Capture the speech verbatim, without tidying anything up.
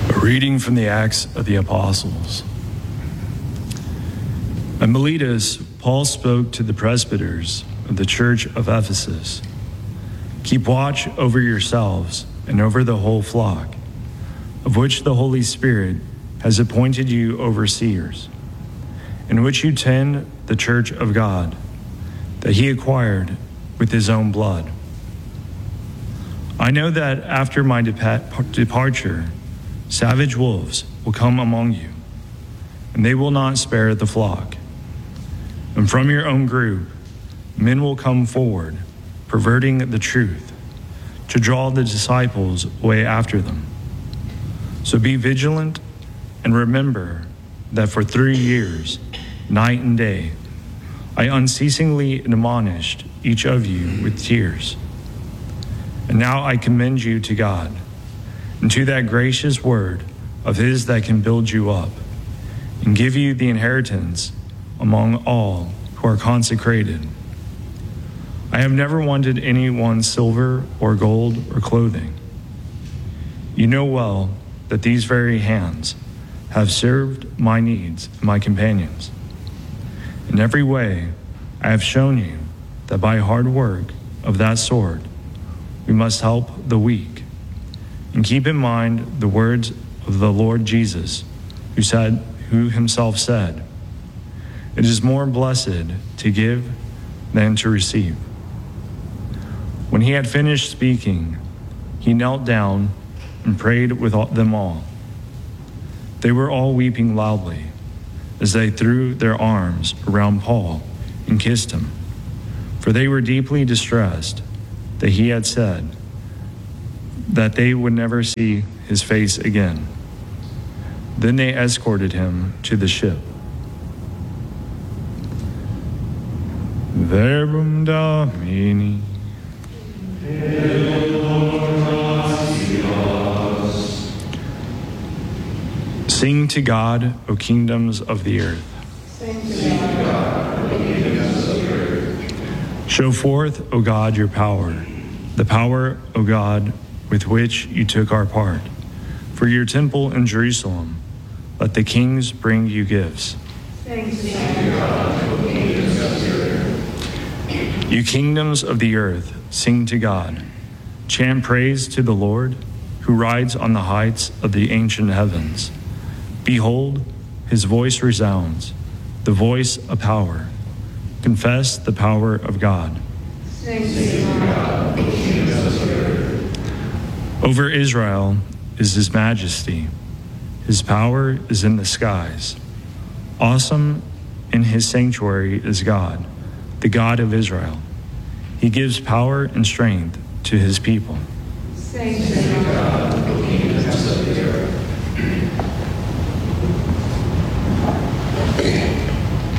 A reading from the Acts of the Apostles. At Miletus, Paul spoke to the presbyters of the church of Ephesus. Keep watch over yourselves and over the whole flock, of which the Holy Spirit has appointed you overseers, in which you tend the church of God, that he acquired with his own blood. I know that after my depa- departure, savage wolves will come among you, and they will not spare the flock. And from your own group, men will come forward, perverting the truth, to draw the disciples away after them. So be vigilant and remember that for three years, night and day, I unceasingly admonished each of you with tears. And now I commend you to God, and to that gracious word of his that can build you up and give you the inheritance among all who are consecrated. I have never wanted anyone's silver or gold or clothing. You know well that these very hands have served my needs and my companions. In every way, I have shown you that by hard work of that sort, we must help the weak. And keep in mind the words of the Lord Jesus, who said, who himself said, "It is more blessed to give than to receive." When he had finished speaking, he knelt down and prayed with them all. They were all weeping loudly as they threw their arms around Paul and kissed him, for they were deeply distressed that he had said that they would never see his face again. Then they escorted him to the ship. Verbum Domini. Sing to God, O kingdoms of the earth. Sing to God, O kingdoms of the earth. Show forth, O God, your power, the power, O God, with which you took our part. For your temple in Jerusalem, let the kings bring you gifts. Thanks be to God, O kingdoms of the earth. You kingdoms of the earth, sing to God. Chant praise to the Lord, who rides on the heights of the ancient heavens. Behold, his voice resounds, the voice of power. Confess the power of God. Sing to God, O kingdoms of the earth. Over Israel is his majesty. His power is in the skies. Awesome in his sanctuary is God, the God of Israel. He gives power and strength to his people. Sing to God, O kingdoms